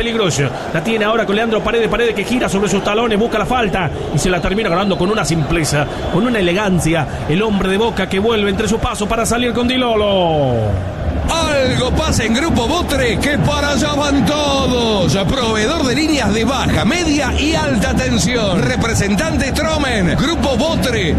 peligroso. La tiene ahora con Leandro Paredes que gira sobre sus talones, busca la falta y se la termina ganando con una simpleza, con una elegancia. El hombre de Boca que vuelve entre sus pasos para salir con Di Lolo. Algo pasa en Grupo Botre, que para allá van todos. Proveedor de líneas de baja, media y alta tensión. Representante Tromen. Grupo Botre,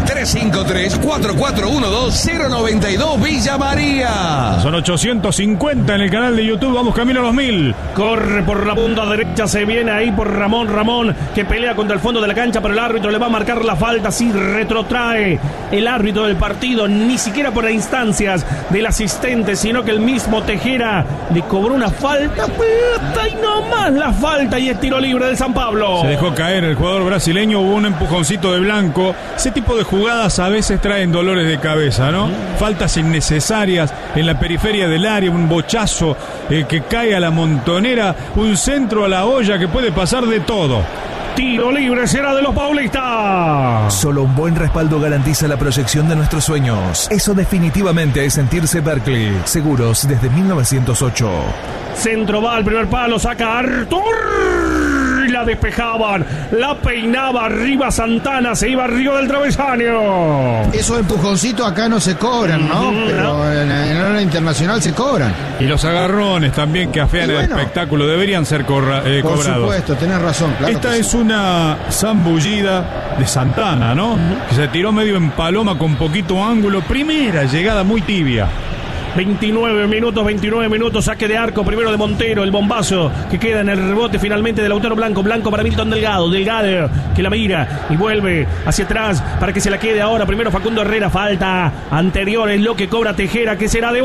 353-4412-092 Villa María. Son 850 en el canal de YouTube. Vamos camino a los 1000. Corre por la punta derecha, se viene ahí por Ramón, que pelea contra el fondo de la cancha, pero el árbitro le va a marcar la falta. Sí, retrotrae el árbitro del partido, ni siquiera por instancias del asistente, sino que el mismo Tejera le cobró una falta, y no más la falta, y es tiro libre del San Pablo. Se dejó caer el jugador brasileño, hubo un empujoncito de Blanco. Ese tipo de jugadas a veces traen dolores de cabeza, ¿no? Faltas innecesarias en la periferia del área, un bochazo que cae a la montonera, un centro a la olla, que puede pasar de todo. Tiro libre será de los paulistas. Solo un buen respaldo garantiza la proyección de nuestros sueños. Eso definitivamente es sentirse Berkeley. Seguros desde 1908. Centro va al primer palo, saca Artur. La despejaban, la peinaba arriba Santana, se iba arriba del travesaño. Esos empujoncitos acá no se cobran, ¿no? Pero en la hora internacional se cobran. Y los agarrones también que afean el espectáculo deberían ser cobrados. Por supuesto, tenés razón. Claro. Esta es una zambullida de Santana, ¿no? Que se tiró medio en paloma con poquito ángulo. Primera llegada muy tibia. 29 minutos, saque de arco primero de Montero, el bombazo que queda en el rebote finalmente de Lautaro Blanco para Milton Delgado que la mira y vuelve hacia atrás para que se la quede ahora primero Facundo Herrera, falta anterior es lo que cobra Tejera, que será de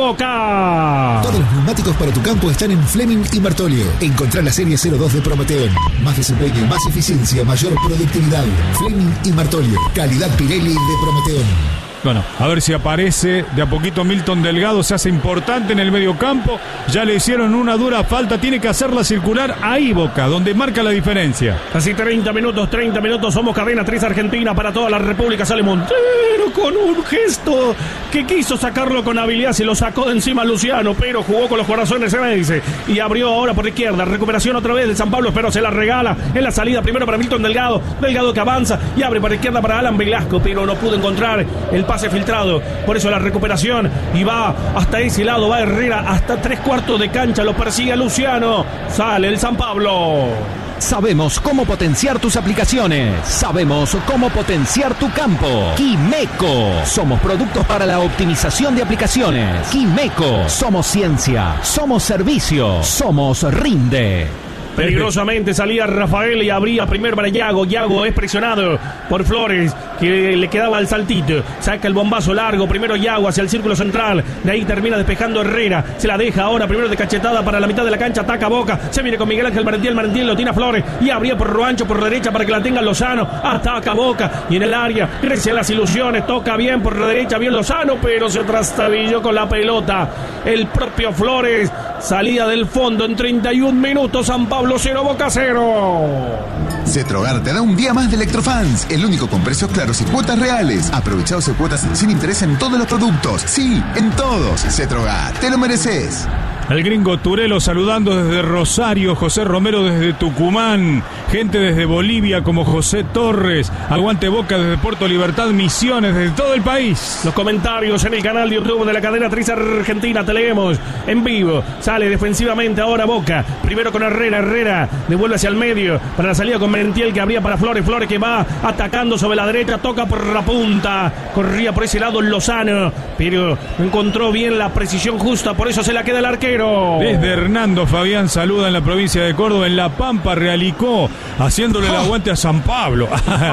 Boca. Todos los neumáticos para tu campo están en Fleming y Martolio. Encontrá la serie 02 de Prometeon, más desempeño, más eficiencia, mayor productividad. Fleming y Martolio, calidad Pirelli de Prometeon. Bueno, a ver si aparece de a poquito Milton Delgado, se hace importante en el mediocampo, ya le hicieron una dura falta, tiene que hacerla circular ahí Boca, donde marca la diferencia. Casi 30 minutos, somos Cadena 3 Argentina para toda la República, sale Montero con un gesto que quiso sacarlo con habilidad, se lo sacó de encima Luciano, pero jugó con los corazones, se me dice, y abrió ahora por izquierda, recuperación otra vez de San Pablo, pero se la regala en la salida, primero para Milton Delgado que avanza y abre para izquierda para Alan Velasco, pero no pudo encontrar el pase filtrado, por eso la recuperación y va hasta ese lado, va Herrera hasta 3/4 de cancha, lo persigue a Luciano, sale el San Pablo. Sabemos cómo potenciar tus aplicaciones, sabemos cómo potenciar tu campo. Quimeco, somos productos para la optimización de aplicaciones. Quimeco, somos ciencia, somos servicio, somos Rinde. Peligrosamente salía Rafael y abría primero para Yago. Yago es presionado por Flores, que le quedaba el saltito. Saca el bombazo largo. Primero Yago hacia el círculo central. De ahí termina despejando Herrera. Se la deja ahora primero de cachetada para la mitad de la cancha. Ataca Boca. Se viene con Miguel Ángel Marentiel. Marentiel lo tiene a Flores. Y abría por Roancho por derecha para que la tenga Lozano. Ataca Boca. Y en el área crece las ilusiones. Toca bien por la derecha. Bien Lozano. Pero se trastabilló con la pelota el propio Flores. Salida del fondo en 31 minutos. San Pablo 0, Boca 0. Cetrogar te da un día más de Electrofans, el único con precios claros y cuotas reales. Aprovechá 12 cuotas sin interés en todos los productos. Sí, en todos. Cetrogar, te lo mereces. El gringo Turelo saludando desde Rosario, José Romero desde Tucumán, gente desde Bolivia como José Torres, aguante Boca desde Puerto Libertad, Misiones, desde todo el país. Los comentarios en el canal de YouTube de la cadena Triz Argentina, te leemos en vivo. Sale defensivamente ahora Boca, primero con Herrera devuelve hacia el medio, para la salida con Merentiel que abría para Flores que va atacando sobre la derecha, toca por la punta, corría por ese lado Lozano, pero no encontró bien la precisión justa, por eso se la queda el arquero. Desde Hernando Fabián saluda en la provincia de Córdoba, en La Pampa, Realicó, haciéndole el aguante a San Pablo.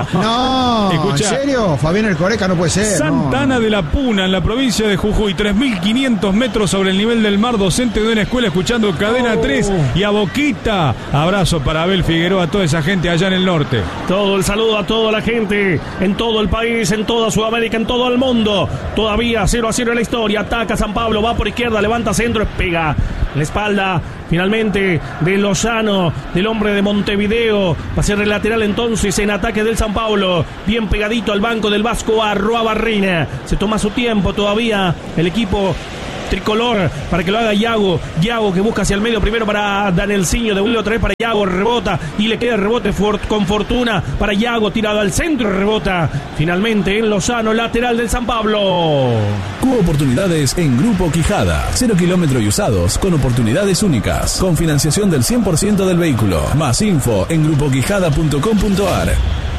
No, escuchá, ¿en serio? Fabián el Coreca no puede ser. Santana de la Puna, en la provincia de Jujuy, 3.500 metros sobre el nivel del mar, docente de una escuela escuchando Cadena 3 y a Boquita. Abrazo para Abel Figueroa, a toda esa gente allá en el norte. Todo el saludo a toda la gente, en todo el país, en toda Sudamérica, en todo el mundo. Todavía 0-0 en la historia, ataca San Pablo, va por izquierda, levanta centro, pega la espalda finalmente de Lozano, del hombre de Montevideo, va a ser el lateral entonces en ataque del San Pablo, bien pegadito al banco del Vasco Arroa Barrena, se toma su tiempo todavía el equipo tricolor para que lo haga Yago. Yago que busca hacia el medio primero para Danielsinho, devuelve otra vez para Yago, rebota y le queda el rebote con fortuna para Yago, tirado al centro, rebota finalmente en Lozano, lateral del San Pablo. Cubo Oportunidades en Grupo Quijada. 0 kilómetros y usados con oportunidades únicas. Con financiación del 100% del vehículo. Más info en grupoquijada.com.ar.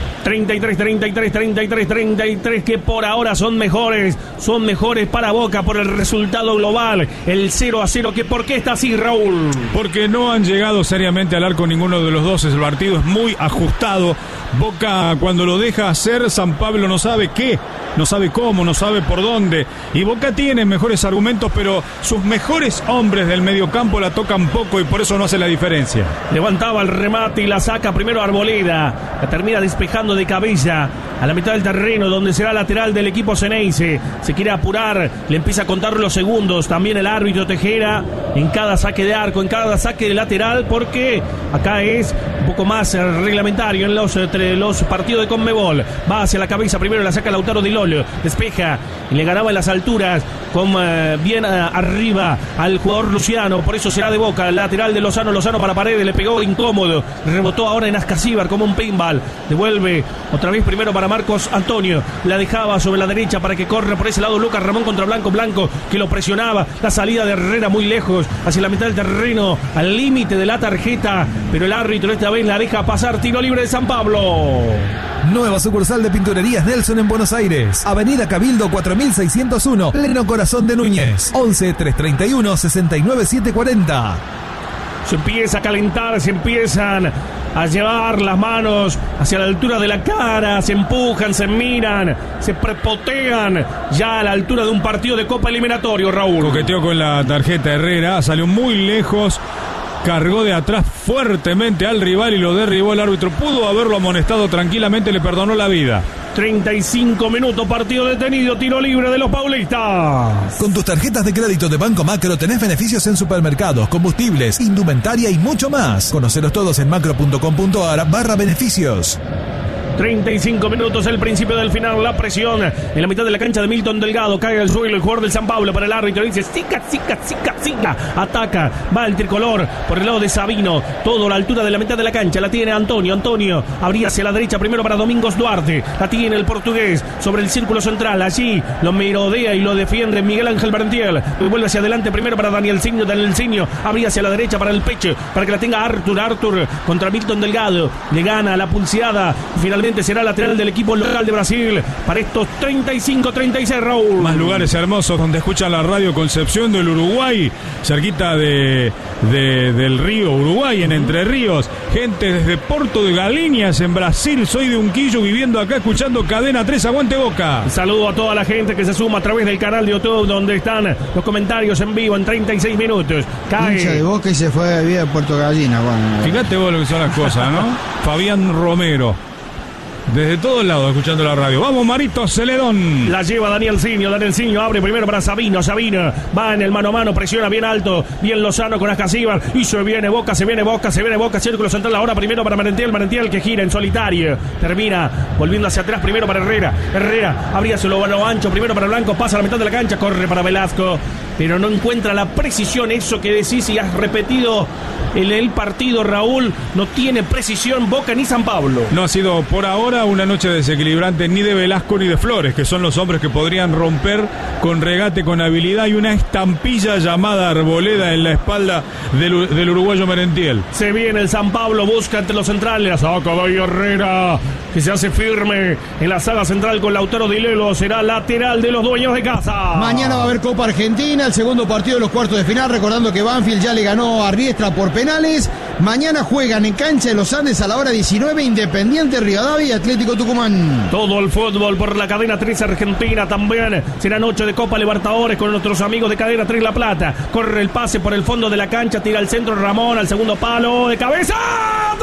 33 que por ahora son mejores para Boca por el resultado global, el 0-0. Que ¿por qué está así, Raúl? Porque no han llegado seriamente al arco ninguno de los dos. El partido es muy ajustado. Boca, cuando lo deja hacer, San Pablo no sabe qué, no sabe cómo, no sabe por dónde. Y Boca tiene mejores argumentos, pero sus mejores hombres del mediocampo la tocan poco y por eso no hace la diferencia. Levantaba el remate y la saca primero Arboleda, la termina despejando de cabeza a la mitad del terreno, donde será lateral del equipo Ceneice. Se quiere apurar, le empieza a contar los segundos también el árbitro Tejera en cada saque de arco, en cada saque de lateral, porque acá es un poco más reglamentario en los partidos de Conmebol. Va hacia la cabeza, primero la saca Lautaro Di Lollo, despeja y le ganaba en las alturas con bien arriba al jugador Luciano, por eso será de Boca, el lateral de Lozano para Paredes, le pegó incómodo, rebotó ahora en Ascasíbar como un pinball, devuelve otra vez primero para Marcos Antonio, la dejaba sobre la derecha para que corra por ese lado Lucas Ramón contra Blanco que lo presionaba, la salida de Herrera muy lejos, hacia la mitad del terreno, al límite de la tarjeta, pero el árbitro esta vez la deja pasar, tiro libre de San Pablo. Nueva sucursal de Pinturerías Nelson en Buenos Aires. Avenida Cabildo 4601, pleno corazón de Núñez. 11 331 69 740. Se empieza a calentar, se empiezan a llevar las manos hacia la altura de la cara, se empujan, se miran, se prepotean ya a la altura de un partido de Copa eliminatorio, Raúl. Coqueteó con la tarjeta Herrera, salió muy lejos, cargó de atrás fuertemente al rival y lo derribó el árbitro. Pudo haberlo amonestado tranquilamente, le perdonó la vida. 35 minutos, partido detenido, tiro libre de los paulistas. Con tus tarjetas de crédito de Banco Macro tenés beneficios en supermercados, combustibles, indumentaria y mucho más. Conocelos todos en macro.com.ar/beneficios. 35 minutos, el principio del final, la presión en la mitad de la cancha de Milton Delgado, cae al suelo el jugador del San Pablo para el árbitro, dice sica, ataca, va el tricolor por el lado de Sabino, todo a la altura de la mitad de la cancha, la tiene Antonio, abría hacia la derecha primero para Domingos Duarte, la tiene el portugués sobre el círculo central, allí lo merodea y lo defiende Miguel Ángel Berentiel, vuelve hacia adelante primero para Danielsinho, abría hacia la derecha para el pecho, para que la tenga Arthur contra Milton Delgado, le gana la pulseada, finalmente será lateral del equipo local de Brasil para estos 35-36, Raúl. Más lugares hermosos donde escuchan la radio Concepción del Uruguay, cerquita del río Uruguay, en Entre Ríos. Gente desde Porto de Galinhas en Brasil. Soy de Unquillo viviendo acá escuchando Cadena 3, aguante Boca. Un saludo a toda la gente que se suma a través del canal de YouTube donde están los comentarios en vivo en 36 minutos. Cae. Hincha de Boca y se fue a vivir a Puerto Gallina. Bueno. Fíjate vos lo que son las cosas, ¿no? Fabián Romero. Desde todos lados escuchando la radio. Vamos, Marito Celedón. La lleva Danielsinho abre primero para Sabino va en el mano a mano, presiona bien alto, bien Lozano con Ascasíbar y se viene Boca, círculo central ahora primero para Merentiel que gira en solitario, termina volviendo hacia atrás primero para Herrera abría su lo ancho primero para Blanco, pasa a la mitad de la cancha, corre para Velasco, pero no encuentra la precisión, eso que decís y has repetido en el partido, Raúl, no tiene precisión Boca ni San Pablo. No ha sido por ahora una noche desequilibrante ni de Velasco ni de Flores, que son los hombres que podrían romper con regate, con habilidad y una estampilla llamada Arboleda en la espalda del uruguayo Merentiel. Se viene el San Pablo, busca entre los centrales, la saca de Herrera, que se hace firme en la saga central con Lautaro Di Lollo, será lateral de los dueños de casa. Mañana va a haber Copa Argentina, el segundo partido de los cuartos de final, recordando que Banfield ya le ganó a Riestra por penales. Mañana juegan en cancha de los Andes a la hora 19 Independiente Rivadavia y Atlético Tucumán. Todo el fútbol por la Cadena 3 Argentina también. Será noche de Copa Libertadores con nuestros amigos de Cadena 3 La Plata. Corre el pase por el fondo de la cancha, tira al centro Ramón, al segundo palo de cabeza.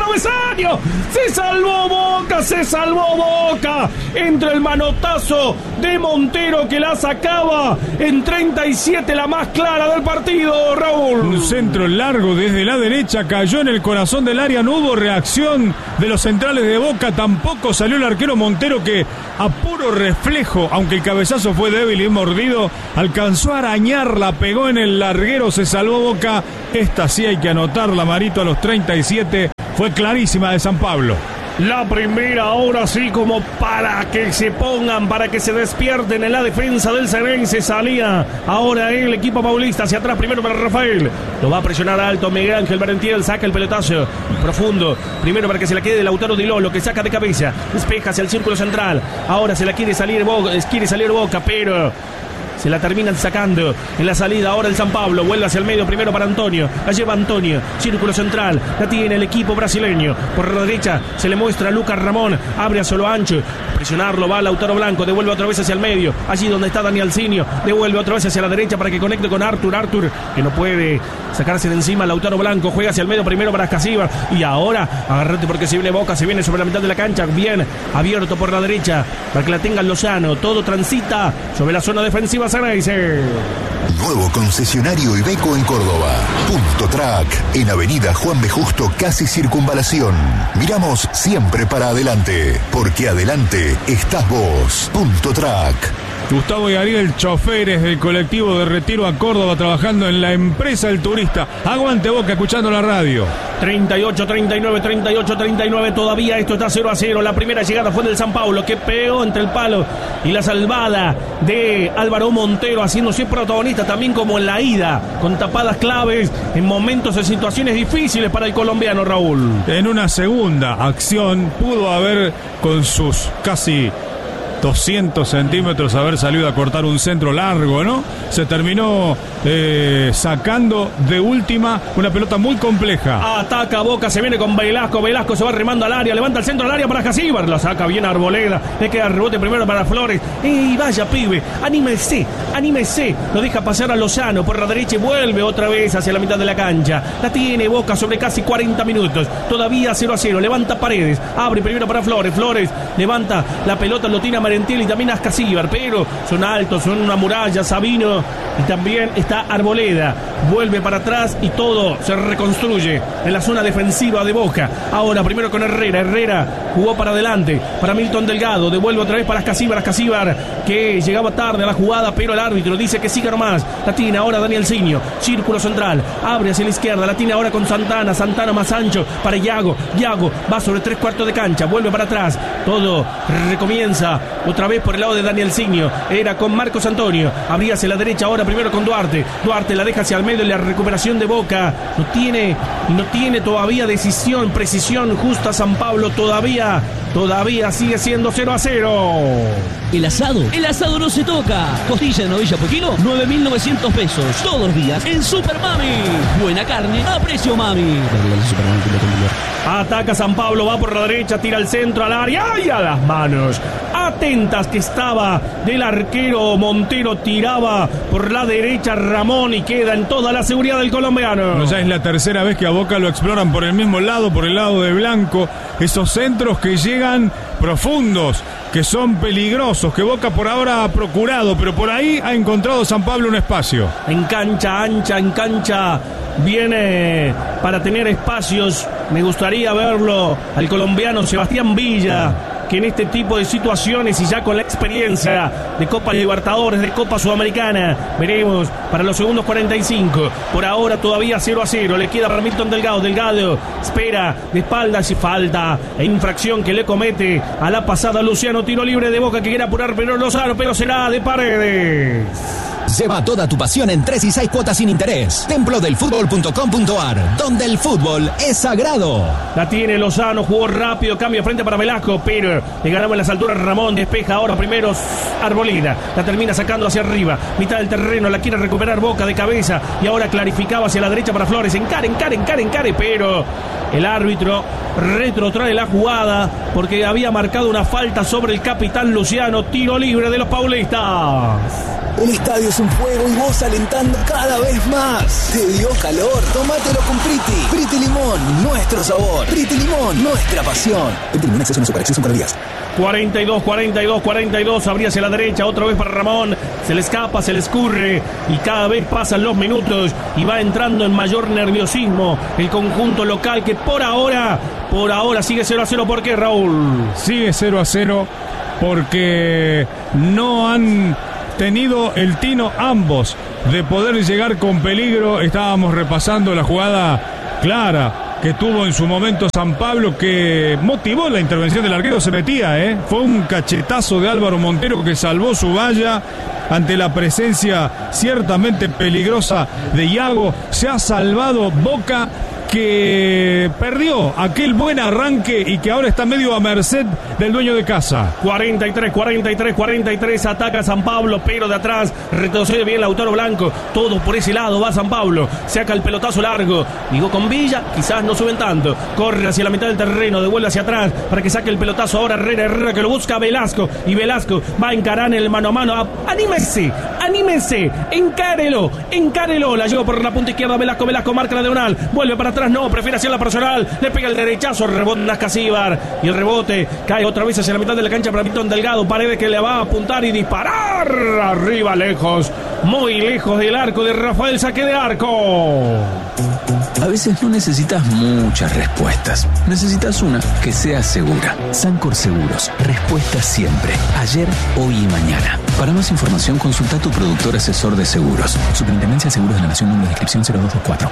travesaño. Se salvó Boca. Entre el manotazo de Montero que la sacaba en 37, la más clara del partido, Raúl. Un centro largo desde la derecha, cayó en el corazón del área, no hubo reacción de los centrales de Boca, tampoco salió el arquero Montero, que a puro reflejo, aunque el cabezazo fue débil y mordido, alcanzó a arañar, la pegó en el larguero, se salvó Boca. Esta sí hay que anotarla, Marito, a los 37, fue clarísima de San Pablo. La primera, ahora sí, como para que se pongan, para que se despierten en la defensa del Xeneize. Salía ahora el equipo paulista hacia atrás, primero para Rafael. Lo va a presionar alto Miguel Ángel Merentiel, saca el pelotazo profundo. Primero para que se la quede Lautaro Di Lolo, que saca de cabeza, despeja hacia el círculo central. Ahora se la quiere salir Boca, pero se la terminan sacando en la salida. Ahora el San Pablo vuelve hacia el medio, primero para Antonio, la lleva Antonio, círculo central, la tiene el equipo brasileño. Por la derecha se le muestra a Lucas Ramón, abre a solo ancho, presionarlo, va Lautaro Blanco, devuelve otra vez hacia el medio, allí donde está Dani Alcinio, devuelve otra vez hacia la derecha para que conecte con Arthur, que no puede sacarse de encima. Lautaro Blanco juega hacia el medio, primero para Escasíbar, y ahora agárrate porque se viene Boca, se viene sobre la mitad de la cancha, bien abierto por la derecha para que la tenga Lozano, todo transita sobre la zona defensiva Xeneize. Nuevo concesionario Iveco en Córdoba. Punto Track, en Avenida Juan B. Justo, casi Circunvalación. Miramos siempre para adelante, porque adelante estás vos. Punto Track. Gustavo y Ariel, choferes del colectivo de Retiro a Córdoba, trabajando en la empresa El Turista. Aguante Boca, escuchando la radio. 38-39, todavía esto está 0-0. La primera llegada fue del San Pablo, que pegó entre el palo y la salvada de Álvaro Montero, haciéndose protagonista también como en la ida, con tapadas claves en momentos de situaciones difíciles para el colombiano, Raúl. En una segunda acción pudo haber, con sus casi 200 centímetros, haber salido a cortar un centro largo, ¿no? Se terminó sacando de última una pelota muy compleja. Ataca Boca, se viene con Velasco se va remando al área, levanta el centro del área para Escasíbar, la saca bien Arboleda, le queda el rebote primero para Flores. ¡Ey, vaya pibe! ¡Anímese! Lo deja pasar a Lozano por la derecha y vuelve otra vez hacia la mitad de la cancha. La tiene Boca sobre casi 40 minutos, todavía 0-0, levanta Paredes, abre primero para Flores levanta la pelota, lo tiene a Merentiel y también a Escasíbar, pero son altos, son una muralla. Sabino y también está Arboleda, vuelve para atrás y todo se reconstruye en la zona defensiva de Boca. Ahora primero con Herrera jugó para adelante para Milton Delgado, devuelve otra vez para Escasíbar que llegaba tarde a la jugada, pero el árbitro dice que siga nomás. La tiene ahora Dani Alcinio, círculo central, abre hacia la izquierda, la tiene ahora con Santana más ancho para Yago va sobre 3/4 de cancha, vuelve para atrás, todo recomienza otra vez por el lado de Dani Alcinio, era con Marcos Antonio, abría hacia la derecha ahora primero con Duarte la deja hacia el medio y la recuperación de Boca no tiene todavía precisión justa. San Pablo todavía sigue siendo 0-0. El asado no se toca. Costilla de novilla por kilo, 9.900 pesos. Todos los días en Super Mami. Buena carne a precio Mami. Ataca San Pablo, va por la derecha, tira al centro, al área y a las manos atentas que estaba del arquero Montero, tiraba por la derecha Ramón y queda en toda la seguridad del colombiano. Ya es la tercera vez que a Boca lo exploran por el mismo lado, por el lado de Blanco. Esos centros que llegan profundos, que son peligrosos, que Boca por ahora ha procurado, pero por ahí ha encontrado San Pablo un espacio. En cancha ancha, en cancha viene para tener espacios. Me gustaría verlo al colombiano Sebastián Villa, que en este tipo de situaciones y ya con la experiencia de Copa Libertadores, de Copa Sudamericana, veremos para los segundos 45. Por ahora todavía 0-0, le queda para Milton Delgado espera de espaldas y falta e infracción que le comete a la pasada Luciano. Tiro libre de Boca que quiere apurar pero Lozano, pero será de Paredes. Lleva toda tu pasión en 3 y 6 cuotas sin interés. Templodelfutbol.com.ar, donde el fútbol es sagrado. La tiene Lozano, jugó rápido, cambio frente para Velasco, pero le ganamos en las alturas Ramón, despeja ahora primero Arboleda, la termina sacando hacia arriba, mitad del terreno, la quiere recuperar Boca de cabeza y ahora clarificaba hacia la derecha para Flores, encare, pero el árbitro retrotrae la jugada porque había marcado una falta sobre el capitán Luciano. Tiro libre de los paulistas. El estadio es un fuego y vos alentando cada vez más. ¿Te dio calor? Tómatelo con Priti. Priti Limón, nuestro sabor. Priti Limón, nuestra pasión. Priti Limón, exceso en azúcar, exceso en calorías. 42, abría hacia la derecha, otra vez para Ramón, se le escapa, se le escurre y cada vez pasan los minutos y va entrando en mayor nerviosismo el conjunto local que por ahora sigue 0-0. ¿Por qué, Raúl? Sigue 0-0 porque no han tenido el tino ambos de poder llegar con peligro. Estábamos repasando la jugada clara que tuvo en su momento San Pablo, que motivó la intervención del arquero. Se metía, fue un cachetazo de Álvaro Montero que salvó su valla ante la presencia ciertamente peligrosa de Iago. Se ha salvado Boca, que perdió aquel buen arranque y que ahora está medio a merced del dueño de casa. 43, ataca San Pablo, pero de atrás retrocede bien Lautaro Blanco, todo por ese lado va San Pablo, saca el pelotazo largo, digo con Villa, quizás no suben tanto, corre hacia la mitad del terreno, devuelve hacia atrás para que saque el pelotazo ahora Herrera que lo busca a Velasco, y Velasco va a encarar en el mano a mano. Anímese, encárelo, la lleva por la punta izquierda Velasco marca la diagonal, vuelve para atrás, no, prefiere hacer la personal, le pega el derechazo, rebota Nascasíbar y el rebote cae otra vez hacia la mitad de la cancha para Milton Delgado. Paredes que le va a apuntar y disparar arriba, lejos, muy lejos del arco de Rafael. Saque de arco. A veces no necesitas muchas respuestas, necesitas una que sea segura. Sancor Seguros, respuesta siempre, ayer, hoy y mañana. Para más información consulta a tu productor asesor de seguros. Superintendencia de Seguros de la Nación, número de inscripción 0224.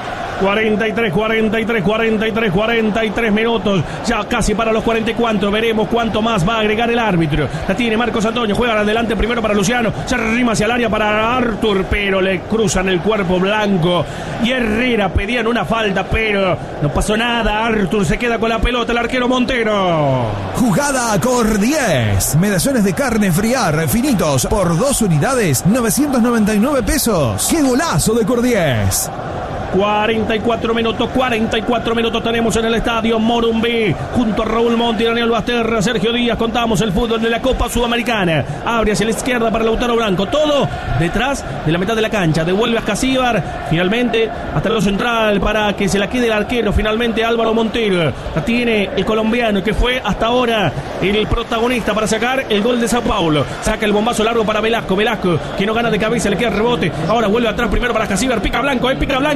43 minutos, ya casi para los 40 y cuánto, veremos cuánto más va a agregar el árbitro. La tiene Marcos Antonio, juega adelante primero para Luciano, se arrima hacia el área para Artur, pero le cruzan el cuerpo Blanco y Herrera pedían una falta, pero no pasó nada. Artur se queda con la pelota, el arquero Montero. Jugada Cor 10, medallones de carne friar finitos por 2 unidades, 999 pesos. ¡Qué golazo de Cor 10! 44 minutos tenemos en el estadio Morumbí, junto a Raúl Monti, Daniel Basterra, Sergio Díaz. Contamos el fútbol de la Copa Sudamericana. Abre hacia la izquierda para Lautaro Blanco, todo detrás de la mitad de la cancha, devuelve a Casíbar, finalmente hasta el central para que se la quede el arquero, finalmente Álvaro Montero. La tiene el colombiano que fue hasta ahora el protagonista para sacar el gol de Sao Paulo. Saca el bombazo largo para Velasco que no gana de cabeza, le queda el rebote, ahora vuelve atrás primero para Casíbar, pica Blanco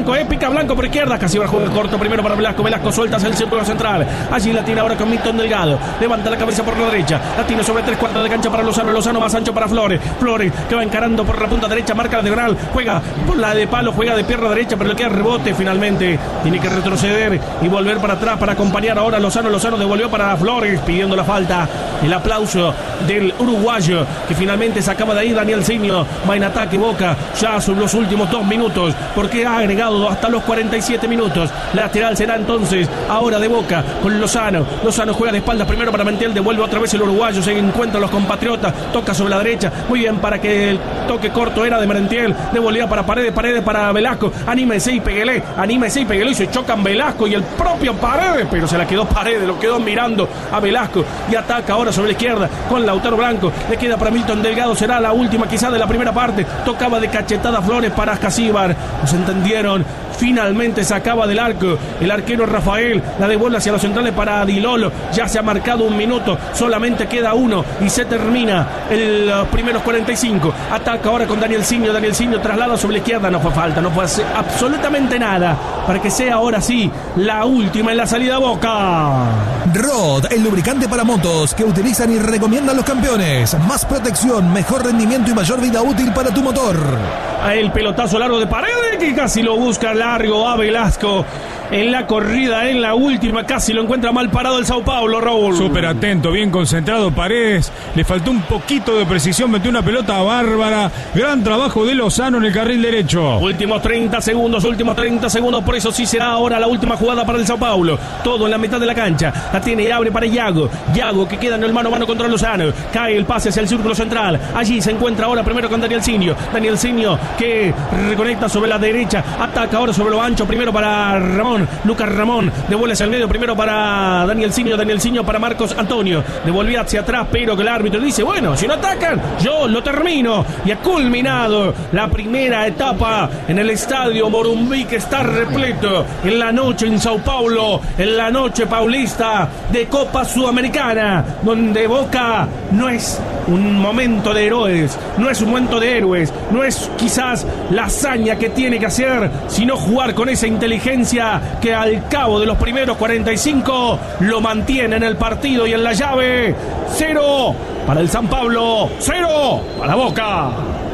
por izquierda, Casíbar juega corto primero para Velasco suelta hacia el círculo central, allí la tiene ahora con Milton Delgado, levanta la cabeza por la derecha, la tiene sobre 3/4 de cancha para Lozano más ancho para Flores que va encarando por la punta derecha, marca la diagonal, juega por la de palo, juega de pierna derecha, pero le queda rebote, finalmente tiene que retroceder y volver para atrás para acompañar ahora a Lozano devolvió para Flores pidiendo la falta, el aplauso del uruguayo que finalmente sacaba de ahí Daniel Simio. Va en ataque Boca ya sobre los últimos 2 minutos porque ha agregado hasta los 47 minutos. Lateral será entonces ahora de Boca con Lozano juega de espaldas primero para Montiel, devuelve otra vez el uruguayo, se encuentran los compatriotas, toca sobre la derecha, muy bien para que el toque corto era de Montiel, devolvía para Paredes para Velasco, anímese y peguele y se chocan Velasco y el propio Paredes, pero se la quedó Paredes, lo quedó mirando a Velasco y ataca ahora sobre la izquierda con Lautaro Blanco, le queda para Milton Delgado, será la última quizá de la primera parte, tocaba de cachetada Flores para Casíbar, nos entendieron, finalmente sacaba del arco el arquero Rafael, la devuelve hacia los centrales para Dilolo, ya se ha marcado 1 minuto, solamente queda 1 y se termina los primeros 45, ataca ahora con Daniel Simio traslada sobre la izquierda, no fue falta, no fue absolutamente nada, para que sea ahora sí la última en la salida Boca. Rod, el lubricante para motos que utilizan y recomiendan los campeones, más protección, mejor rendimiento y mayor vida útil para tu motor. El pelotazo largo de Paredes que casi lo busca largo a Velasco en la corrida, en la última casi lo encuentra mal parado el Sao Paulo, Raúl. Súper atento, bien concentrado Paredes, le faltó un poquito de precisión, metió una pelota bárbara, gran trabajo de Lozano en el carril derecho. Últimos 30 segundos, por eso sí será ahora la última jugada para el Sao Paulo, todo en la mitad de la cancha, la tiene y abre para Iago que queda en el mano a mano contra Lozano, cae el pase hacia el círculo central, allí se encuentra ahora primero con Daniel Simio que reconecta sobre la derecha, ataca ahora sobre lo ancho primero para Ramón, Ramón. Lucas Ramón devuelve hacia el medio primero para Daniel Ciño para Marcos Antonio. Devolvió hacia atrás, pero que el árbitro dice, bueno, si no atacan, yo lo termino. Y ha culminado la primera etapa en el estadio Morumbi, que está repleto en la noche en Sao Paulo, en la noche paulista de Copa Sudamericana, donde Boca no es un momento de héroes, no es un momento de héroes, no es quizás la hazaña que tiene que hacer, sino jugar con esa inteligencia que al cabo de los primeros 45 lo mantiene en el partido y en la llave. 0 para el San Pablo, 0 para Boca.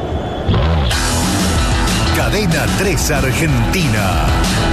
Cadena 3 Argentina.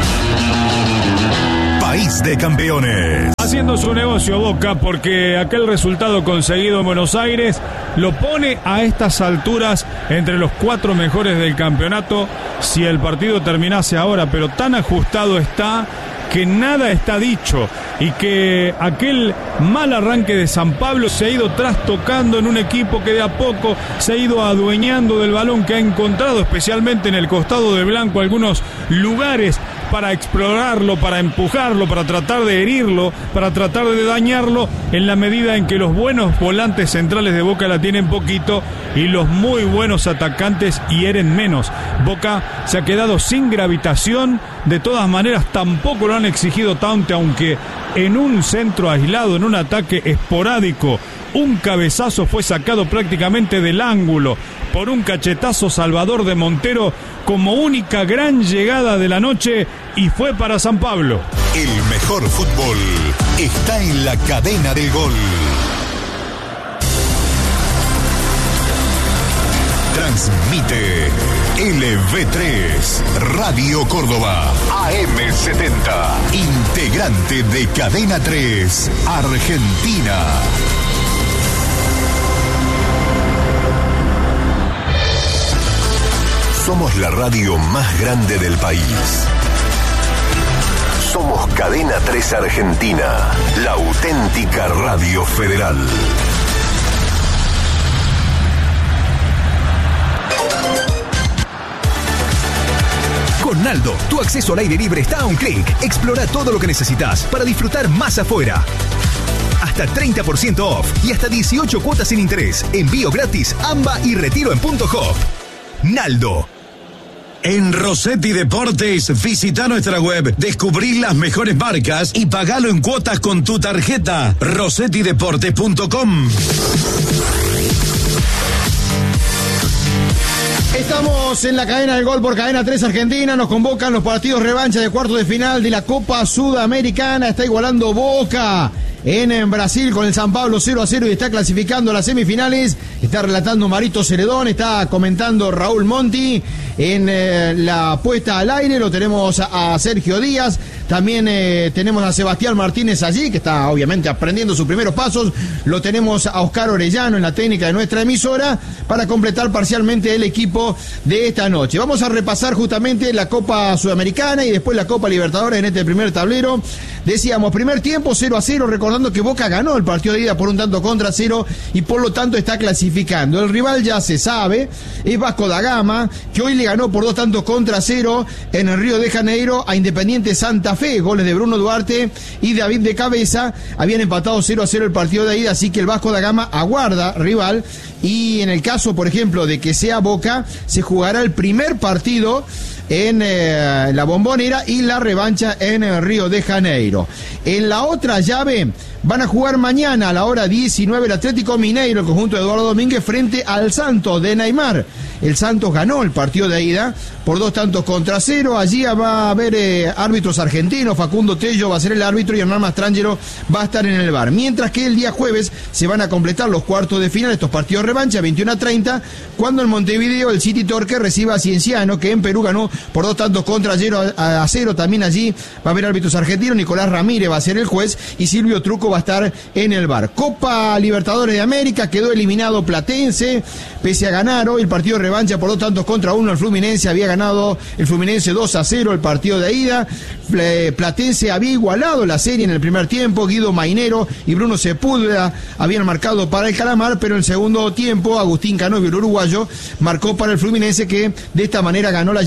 País de campeones. Haciendo su negocio Boca, porque aquel resultado conseguido en Buenos Aires lo pone a estas alturas entre los 4 mejores del campeonato. Si el partido terminase ahora, pero tan ajustado está que nada está dicho, y que aquel mal arranque de San Pablo se ha ido trastocando en un equipo que de a poco se ha ido adueñando del balón, que ha encontrado especialmente en el costado de Blanco algunos lugares para explorarlo, para empujarlo, para tratar de herirlo, para tratar de dañarlo, en la medida en que los buenos volantes centrales de Boca la tienen poquito y los muy buenos atacantes hieren menos. Boca se ha quedado sin gravitación, de todas maneras tampoco lo han exigido tanto, aunque en un centro aislado, en un ataque esporádico, un cabezazo fue sacado prácticamente del ángulo por un cachetazo Salvador de Montero como única gran llegada de la noche, y fue para San Pablo. El mejor fútbol está en la cadena del gol. Transmite LV3 Radio Córdoba AM70, integrante de Cadena 3 Argentina. Somos la radio más grande del país. Somos Cadena 3 Argentina, la auténtica radio federal. Con Naldo, tu acceso al aire libre está a un clic. Explora todo lo que necesitas para disfrutar más afuera. Hasta 30% off y hasta 18 cuotas sin interés. Envío gratis, AMBA y retiro en Punto Hop. Naldo. En Rossetti Deportes, visita nuestra web, descubrí las mejores marcas y pagalo en cuotas con tu tarjeta. RossettiDeportes.com. Estamos en la cadena del gol por Cadena 3 Argentina. Nos convocan los partidos revancha de cuartos de final de la Copa Sudamericana. Está igualando Boca en Brasil con el San Pablo 0-0 y está clasificando a las semifinales. Está relatando Marito Celedón, está comentando Raúl Monti. En la puesta al aire lo tenemos a Sergio Díaz. También tenemos a Sebastián Martínez allí, que está obviamente aprendiendo sus primeros pasos. Lo tenemos a Oscar Orellano en la técnica de nuestra emisora, para completar parcialmente el equipo de esta noche. Vamos a repasar justamente la Copa Sudamericana y después la Copa Libertadores en este primer tablero. Decíamos, primer tiempo 0-0, recordando que Boca ganó el partido de ida por un tanto contra 0 y por lo tanto está clasificando. El rival ya se sabe, es Vasco da Gama, que hoy le ganó por 2 tantos contra 0 en el Río de Janeiro a Independiente Santa Fe. Goles de Bruno Duarte y David de Cabeza. Habían empatado 0-0 el partido de ida, así que el Vasco da Gama aguarda rival. Y en el caso, por ejemplo, de que sea Boca, se jugará el primer partido en la Bombonera y la revancha en el Río de Janeiro. En la otra llave van a jugar mañana a la hora 19 el Atlético Mineiro, el conjunto de Eduardo Domínguez, frente al Santos de Neymar. El Santos ganó el partido de ida por 2 tantos contra 0. Allí va a haber árbitros argentinos. Facundo Tello va a ser el árbitro y Hernán Mastrangelo va a estar en el VAR. Mientras que el día jueves se van a completar los cuartos de final, estos partidos revancha, 21-30, cuando en Montevideo el City Torque reciba a Cienciano, que en Perú ganó por 2 tantos contra 0. También allí va a haber árbitros argentinos. Nicolás Ramírez va a ser el juez y Silvio Truco va a estar en el VAR. Copa Libertadores de América, quedó eliminado Platense, pese a ganar hoy el partido de revancha por 2 tantos contra 1. El Fluminense había ganado el Fluminense 2-0 el partido de ida. Platense había igualado la serie en el primer tiempo. Guido Mainero y Bruno Sepúlveda habían marcado para el Calamar, pero en el segundo tiempo Agustín Canovio, el uruguayo, marcó para el Fluminense, que de esta manera ganó la llave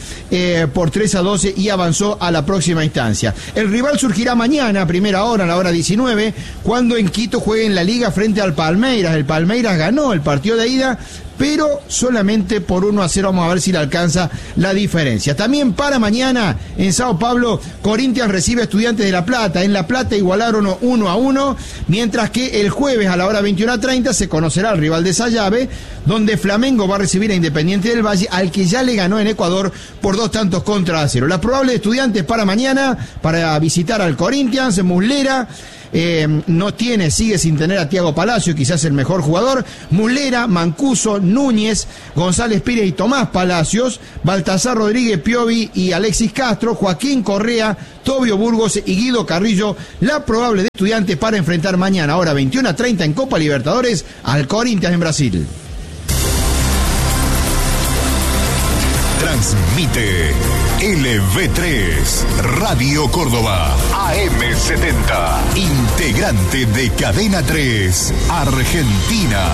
por 3-2 y avanzó a la próxima instancia. El rival surgirá mañana, a primera hora, a la hora 19, cuando en Quito juegue en la Liga frente al Palmeiras. El Palmeiras ganó el partido de ida, pero solamente por 1-0. Vamos a ver si le alcanza la diferencia. También para mañana en Sao Paulo, Corinthians recibe a Estudiantes de La Plata. En La Plata igualaron 1-1, mientras que el jueves a la hora 21:30 se conocerá el rival de esa llave, donde Flamengo va a recibir a Independiente del Valle, al que ya le ganó en Ecuador por 2-0. La probable de Estudiantes para mañana, para visitar al Corinthians, Muslera. Sigue sin tener a Thiago Palacio, quizás el mejor jugador. Muslera, Mancuso, Núñez, González Pires y Tomás Palacios, Baltasar Rodríguez, Piovi y Alexis Castro, Joaquín Correa, Tobio Burgos y Guido Carrillo. La probable de Estudiantes para enfrentar mañana, ahora 21:30 en Copa Libertadores, al Corinthians en Brasil. Transmite LV3 Radio Córdoba AM70, integrante de Cadena 3 Argentina.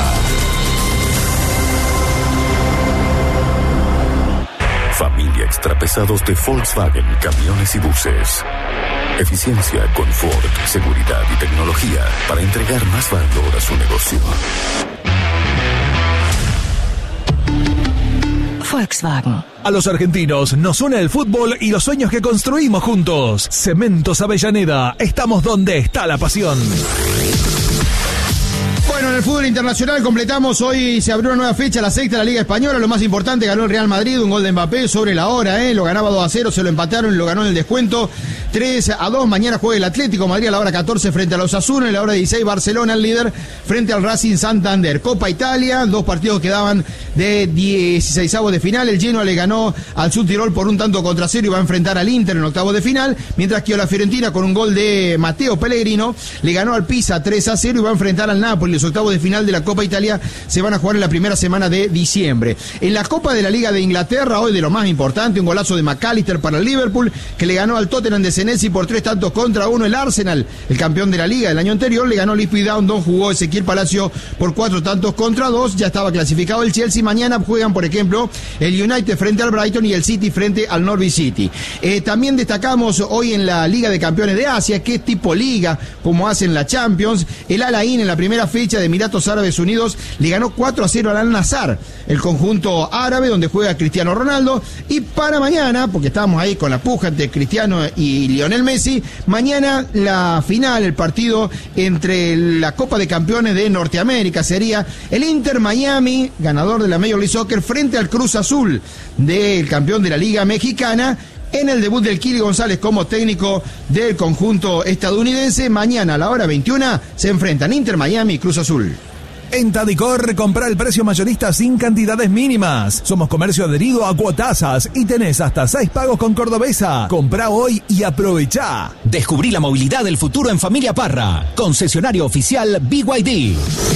Familia Extrapesados de Volkswagen Camiones y Buses. Eficiencia, confort, seguridad y tecnología para entregar más valor a su negocio. Volkswagen. A los argentinos nos une el fútbol y los sueños que construimos juntos. Cementos Avellaneda, estamos donde está la pasión. Bueno, en el fútbol internacional completamos, hoy se abrió una nueva fecha, la sexta de la Liga Española. Lo más importante, ganó el Real Madrid, un gol de Mbappé sobre la hora, lo ganaba 2-0, se lo empataron y lo ganó en el descuento 3-2. Mañana juega el Atlético Madrid a la hora 14 frente a los Osasuna, en la hora 16 Barcelona, el líder, frente al Racing Santander. Copa Italia, 2 partidos quedaban de 16avos de final. El Genoa le ganó al Südtirol por 1-0 y va a enfrentar al Inter en octavos de final, mientras que la Fiorentina, con un gol de Matteo Pellegrino, le ganó al Pisa 3-0 y va a enfrentar al Napoli. Los octavos de final de la Copa Italia se van a jugar en la primera semana de diciembre. En la Copa de la Liga de Inglaterra, hoy de lo más importante, un golazo de McAllister para el Liverpool, que le ganó al Tottenham de Senesi por 3-1. El Arsenal, el campeón de la Liga del año anterior, le ganó al Ipswich Town, donde jugó Ezequiel Palacio por 4-2. Ya estaba clasificado el Chelsea. Mañana juegan, por ejemplo, el United frente al Brighton y el City frente al Norwich City. También destacamos hoy en la Liga de Campeones de Asia, que es tipo liga, como hacen la Champions. El Al Ain en la primera fecha de Emiratos Árabes Unidos le ganó 4-0 al Al-Nassr, el conjunto árabe donde juega Cristiano Ronaldo. Y para mañana, porque estamos ahí con la puja entre Cristiano y Lionel Messi, mañana la final, el partido entre la Copa de Campeones de Norteamérica, sería el Inter Miami, ganador de la Major League Soccer, frente al Cruz Azul, del campeón de la Liga Mexicana, en el debut del Kili González como técnico del conjunto estadounidense. Mañana a la hora 21 se enfrentan Inter Miami y Cruz Azul. En Tadicor, compra el precio mayorista sin cantidades mínimas. Somos comercio adherido a Cuotasas y tenés hasta 6 pagos con Cordobesa. Comprá hoy y aprovechá. Descubrí la movilidad del futuro en Familia Parra. Concesionario oficial BYD.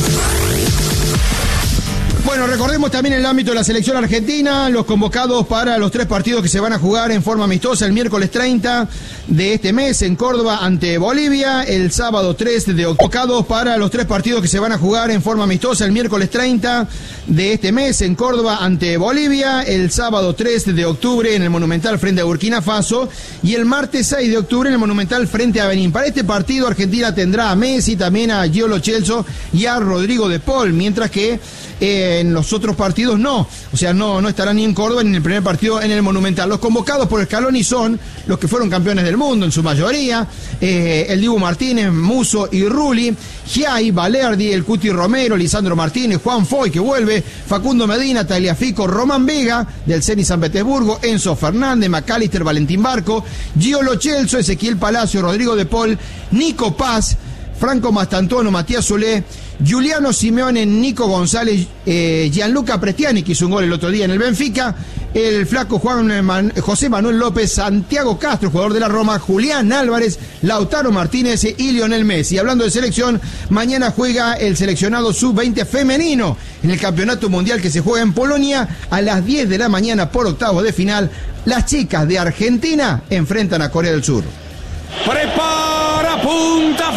Bueno, recordemos también en el ámbito de la selección argentina, los convocados para los 3 partidos que se van a jugar en forma amistosa el miércoles 30 de este mes en Córdoba ante Bolivia, el sábado 3 de octubre. Convocados para los 3 partidos que se van a jugar en forma amistosa el miércoles 30 de este mes en Córdoba ante Bolivia, el sábado 3 de octubre en el Monumental frente a Burkina Faso y el martes 6 de octubre en el Monumental frente a Benín. Para este partido Argentina tendrá a Messi, también a Gio Lo Celso y a Rodrigo de Paul, mientras que en los otros partidos no, o sea, no estarán ni en Córdoba ni en el primer partido en el Monumental. Los convocados por Scaloni son los que fueron campeones del mundo en su mayoría, el Dibu Martínez, Musso y Rulli, Giai, Balerdi, el Cuti Romero, Lisandro Martínez, Juan Foy que vuelve, Facundo Medina, Tagliafico, Román Vega del Zenit San Petersburgo, Enzo Fernández, McAllister, Valentín Barco, Gio Lo Celso, Ezequiel Palacio, Rodrigo de Paul, Nico Paz, Franco Mastantuono, Matías Solé, Giuliano Simeone, Nico González, Gianluca Prestiani, que hizo un gol el otro día en el Benfica, el flaco José Manuel López, Santiago Castro, jugador de la Roma, Julián Álvarez, Lautaro Martínez y Lionel Messi. Hablando de selección, mañana juega el seleccionado sub-20 femenino en el Campeonato Mundial que se juega en Polonia a las 10 de la mañana por octavos de final. Las chicas de Argentina enfrentan a Corea del Sur. Prepara, punta,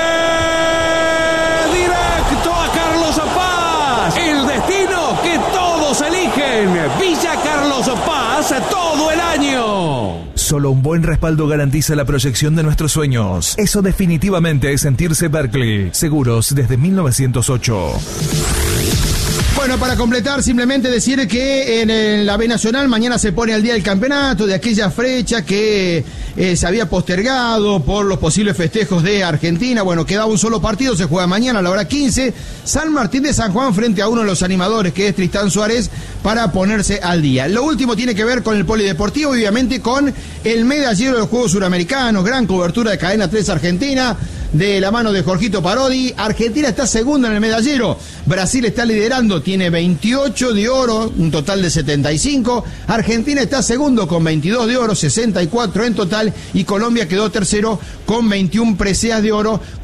fue directo a Carlos Paz. El destino que todos eligen. Villa Carlos Paz, todo el Solo un buen respaldo garantiza la proyección de nuestros sueños. Eso definitivamente es sentirse Berkeley. Seguros desde 1908. Bueno, para completar, simplemente decir que en la B Nacional mañana se pone al día el campeonato de aquella fecha que se había postergado por los posibles festejos de Argentina. Bueno, quedaba un solo partido, se juega mañana a la hora 15. San Martín de San Juan frente a uno de los animadores, que es Tristán Suárez, para ponerse al día. Lo último tiene que ver con el polideportivo, obviamente con el medallero de los Juegos Suramericanos. Gran cobertura de Cadena 3 Argentina, de la mano de Jorgito Parodi. Argentina está segunda en el medallero. Brasil está liderando, tiene 28 de oro, un total de 75. Argentina está segundo con 22 de oro, 64 en total. Y Colombia quedó tercero con 21 preseas de oro.